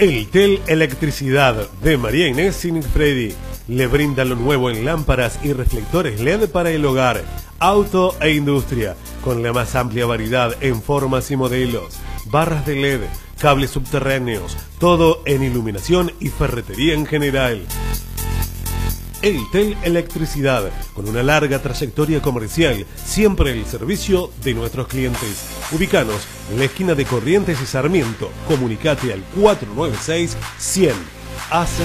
Eltel Electricidad de María Inés Sinigfredi le brinda lo nuevo en lámparas y reflectores LED para el hogar, auto e industria, con la más amplia variedad en formas y modelos, barras de LED, cables subterráneos, todo en iluminación y ferretería en general. Eltel Electricidad, con una larga trayectoria comercial, siempre el servicio de nuestros clientes. Ubícanos en la esquina de Corrientes y Sarmiento. Comunicate al 496-100.